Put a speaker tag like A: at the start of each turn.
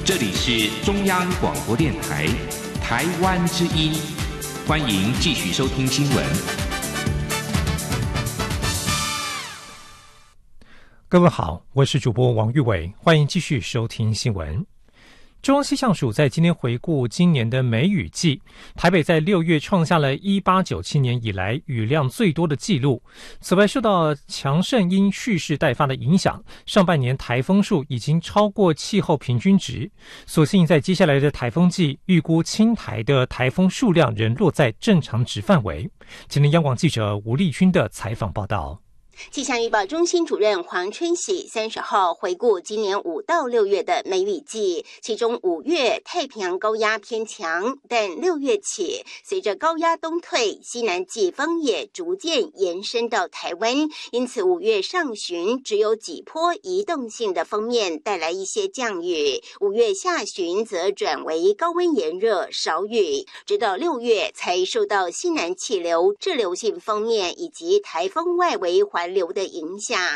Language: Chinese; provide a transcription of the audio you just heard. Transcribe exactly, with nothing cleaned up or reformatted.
A: 这里是中央广播电台台湾之音，欢迎继续收听新闻。
B: 各位好，我是主播王玉伟，欢迎继续收听新闻。中央气象署在今天回顾今年的梅雨季，台北在六月创下了一八九七年以来雨量最多的纪录。此外，受到强圣婴蓄势待发的影响，上半年台风数已经超过气候平均值。所幸在接下来的台风季，预估青台的台风数量仍落在正常值范围。今天央广记者吴丽君的采访报道。
C: 气象预报中心主任黄春喜三十号回顾今年五到六月的梅雨季，其中五月太平洋高压偏强，但六月起随着高压东退，西南季风也逐渐延伸到台湾，因此五月上旬只有几波移动性的锋面带来一些降雨，五月下旬则转为高温炎热少雨，直到六月才受到西南气流滞留性锋面以及台风外围环流的影响，